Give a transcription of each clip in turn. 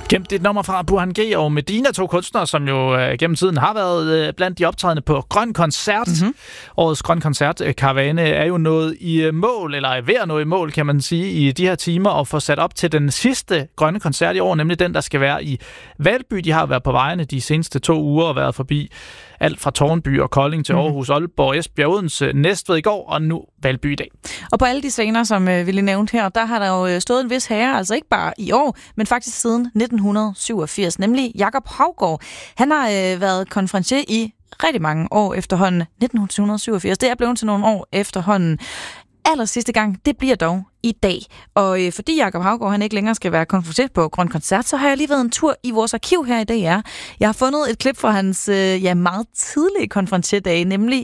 Gemt et nummer fra Burhan G og Medina, to kunstnere, som jo gennem tiden har været blandt de optrædende på Grøn Koncert. Mm-hmm. Årets Grøn Koncert-karavane er jo nået i mål, eller er ved at nå i mål, kan man sige, i de her timer, og få sat op til den sidste grønne koncert i år, nemlig den, der skal være i Valby. De har været på vejene de seneste 2 uger og været forbi alt fra Tårnby og Kolding til Aarhus, Aalborg, Esbjerg, Odense, Næstved i går, og nu Valby i dag. Og på alle de scener, som vi lige nævnte her, der har der jo stået en vis herre, altså ikke bare i år, men faktisk siden 1987, nemlig Jakob Haugaard. Han har været konferencier i rigtig mange år efterhånden. 1987, det er blevet til nogle år efterhånden. Aller sidste gang, det bliver dog i dag. Og fordi Jakob Haugaard han ikke længere skal være konferencier på Grøn Koncert, så har jeg lige været en tur i vores arkiv her i DR. Jeg har fundet et klip fra hans meget tidlige konferencierdage, nemlig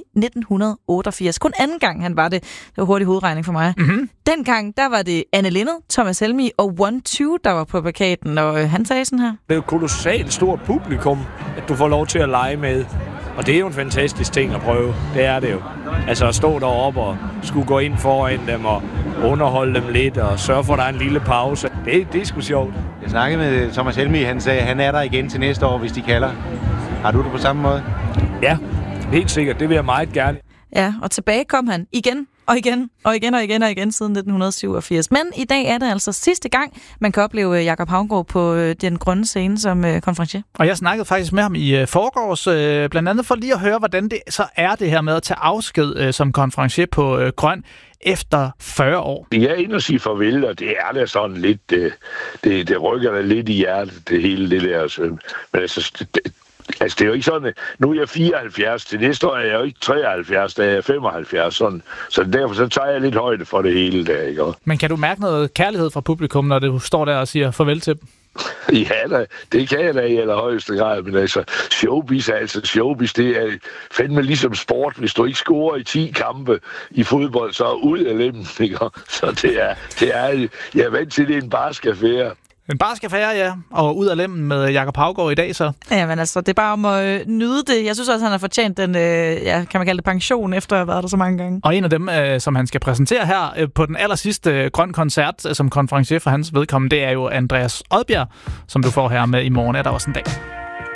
1988. Kun anden gang han var det. Det var hurtig hovedregning for mig. Mm-hmm. Dengang, der var det Anne Linnet, Thomas Helmig og One-Two, der var på plakaten, og han sagde sådan her. Det er jo et kolossalt stort publikum, at du får lov til at lege med. Og det er jo en fantastisk ting at prøve. Det er det jo. Altså at stå deroppe og skulle gå ind foran dem og underholde dem lidt og sørge for, at der er en lille pause. Det er sgu sjovt. Jeg snakkede med Thomas Helmig, han sagde, at han er der igen til næste år, hvis de kalder. Har du det på samme måde? Ja, helt sikkert. Det vil jeg meget gerne. Ja, og tilbage kom han igen og igen og igen og igen og igen siden 1987. Men i dag er det altså sidste gang, man kan opleve Jakob Haugaard på den grønne scene som konferencier. Og jeg snakkede faktisk med ham i forgårs, blandt andet for lige at høre, hvordan det så er det her med at tage afsked som konferencier på Grøn efter 40 år. Jeg er inde og sige farvel, og det er da sådan lidt, det rykker da lidt i hjertet, det hele det der. Men altså, det er jo ikke sådan, nu er jeg 74, til næste år er jeg jo ikke 73, da jeg er 75, sådan. Så derfor så tager jeg lidt højde for det hele der, ikke? Men kan du mærke noget kærlighed fra publikum, når du står der og siger farvel til dem? Ja, det kan jeg da i allerhøjeste grad, men altså, showbiz, det er fandme ligesom sport. Hvis du ikke scorer i 10 kampe i fodbold, så ud af lemmen, ikke? Så det er, jeg er vant til, det er en barsk affære. En barsk affære, ja. Og ud af lemmen med Jakob Haugaard i dag, så. Ja, men altså, det er bare om at nyde det. Jeg synes også, han har fortjent den, kan man kalde det pension, efter at have været der så mange gange. Og en af dem, som han skal præsentere her på den allersidste Grøn Koncert, som konferencier for hans vedkommende, det er jo Andreas Odbjerg, som du får her med i morgen. Er der også en dag.